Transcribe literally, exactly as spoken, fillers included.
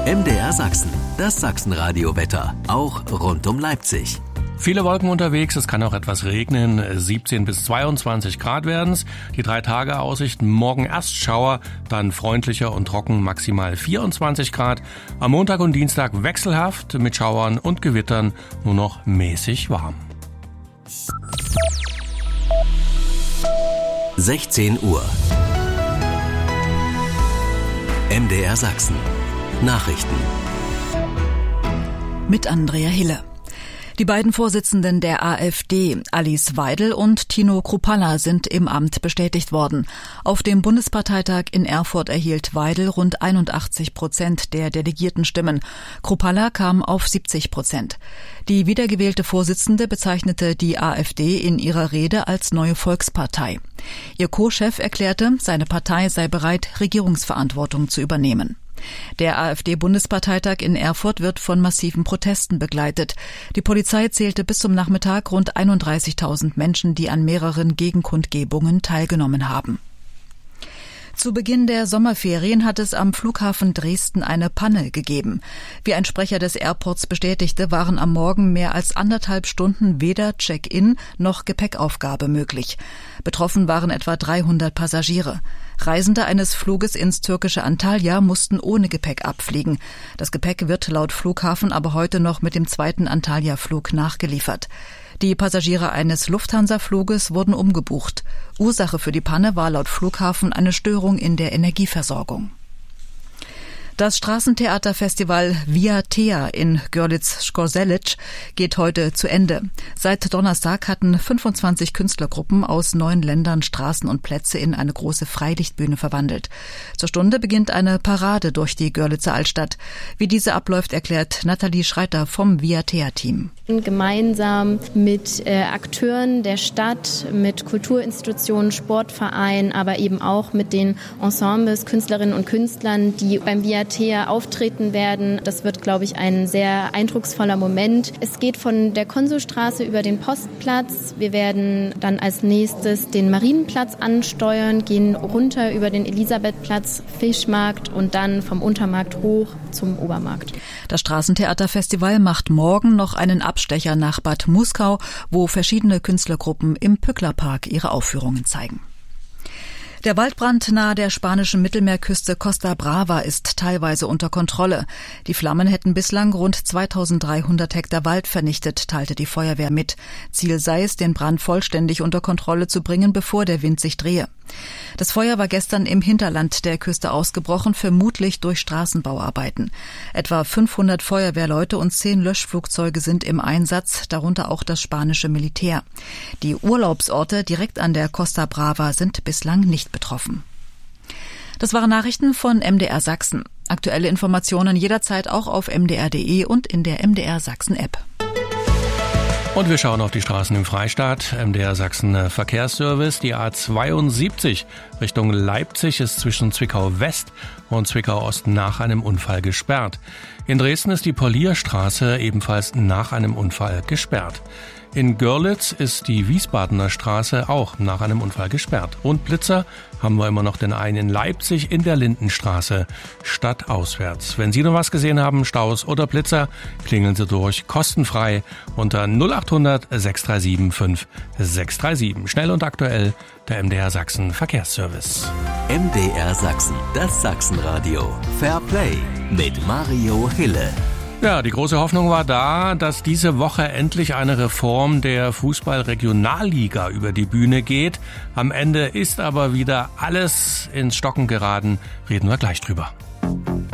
M D R Sachsen, das Sachsenradio-Wetter, auch rund um Leipzig. Viele Wolken unterwegs, es kann auch etwas regnen, siebzehn bis zweiundzwanzig Grad werden's. Die drei Tage Aussichten, morgen erst Schauer, dann freundlicher und trocken, maximal vierundzwanzig Grad. Am Montag und Dienstag wechselhaft mit Schauern und Gewittern, nur noch mäßig warm. sechzehn Uhr. M D R Sachsen. Nachrichten. Mit Andrea Hille. Die beiden Vorsitzenden der AfD, Alice Weidel und Tino Kruppalla, sind im Amt bestätigt worden. Auf dem Bundesparteitag in Erfurt erhielt Weidel rund einundachtzig Prozent der Delegiertenstimmen. Kruppalla kam auf siebzig Prozent. Die wiedergewählte Vorsitzende bezeichnete die AfD in ihrer Rede als neue Volkspartei. Ihr Co-Chef erklärte, seine Partei sei bereit, Regierungsverantwortung zu übernehmen. Der AfD-Bundesparteitag in Erfurt wird von massiven Protesten begleitet. Die Polizei zählte bis zum Nachmittag rund einunddreißigtausend Menschen, die an mehreren Gegenkundgebungen teilgenommen haben. Zu Beginn der Sommerferien hat es am Flughafen Dresden eine Panne gegeben. Wie ein Sprecher des Airports bestätigte, waren am Morgen mehr als anderthalb Stunden weder Check-in noch Gepäckaufgabe möglich. Betroffen waren etwa dreihundert Passagiere. Reisende eines Fluges ins türkische Antalya mussten ohne Gepäck abfliegen. Das Gepäck wird laut Flughafen aber heute noch mit dem zweiten Antalya-Flug nachgeliefert. Die Passagiere eines Lufthansa-Fluges wurden umgebucht. Ursache für die Panne war laut Flughafen eine Störung in der Energieversorgung. Das Straßentheaterfestival Via Thea in Görlitz-Scorselic geht heute zu Ende. Seit Donnerstag hatten fünfundzwanzig Künstlergruppen aus neun Ländern Straßen und Plätze in eine große Freilichtbühne verwandelt. Zur Stunde beginnt eine Parade durch die Görlitzer Altstadt. Wie diese abläuft, erklärt Nathalie Schreiter vom Via Thea-Team. Gemeinsam mit äh, Akteuren der Stadt, mit Kulturinstitutionen, Sportvereinen, aber eben auch mit den Ensembles, Künstlerinnen und Künstlern, die beim Via Thea auftreten werden. Das wird, glaube ich, ein sehr eindrucksvoller Moment. Es geht von der Konsulstraße über den Postplatz. Wir werden dann als nächstes den Marienplatz ansteuern, gehen runter über den Elisabethplatz, Fischmarkt und dann vom Untermarkt hoch zum Obermarkt. Das Straßentheaterfestival macht morgen noch einen Abstecher nach Bad Muskau, wo verschiedene Künstlergruppen im Pücklerpark ihre Aufführungen zeigen. Der Waldbrand nahe der spanischen Mittelmeerküste Costa Brava ist teilweise unter Kontrolle. Die Flammen hätten bislang rund zweitausenddreihundert Hektar Wald vernichtet, teilte die Feuerwehr mit. Ziel sei es, den Brand vollständig unter Kontrolle zu bringen, bevor der Wind sich drehe. Das Feuer war gestern im Hinterland der Küste ausgebrochen, vermutlich durch Straßenbauarbeiten. Etwa fünfhundert Feuerwehrleute und zehn Löschflugzeuge sind im Einsatz, darunter auch das spanische Militär. Die Urlaubsorte direkt an der Costa Brava sind bislang nicht betroffen. Das waren Nachrichten von M D R Sachsen. Aktuelle Informationen jederzeit auch auf m d r punkt d e und in der M D R Sachsen App. Und wir schauen auf die Straßen im Freistaat. M D R Sachsen Verkehrsservice. Die A zweiundsiebzig Richtung Leipzig ist zwischen Zwickau West und Zwickau Ost nach einem Unfall gesperrt. In Dresden ist die Polierstraße ebenfalls nach einem Unfall gesperrt. In Görlitz ist die Wiesbadener Straße auch nach einem Unfall gesperrt. Und Blitzer haben wir immer noch den einen in Leipzig in der Lindenstraße, stadtauswärts. Wenn Sie noch was gesehen haben, Staus oder Blitzer, klingeln Sie durch, kostenfrei unter null acht hundert sechs drei sieben fünf sechs drei sieben. Schnell und aktuell, der M D R Sachsen Verkehrsservice. M D R Sachsen, das Sachsenradio. Fair Play mit Mario Hille. Ja, die große Hoffnung war da, dass diese Woche endlich eine Reform der Fußball-Regionalliga über die Bühne geht. Am Ende ist aber wieder alles ins Stocken geraten. Reden wir gleich drüber.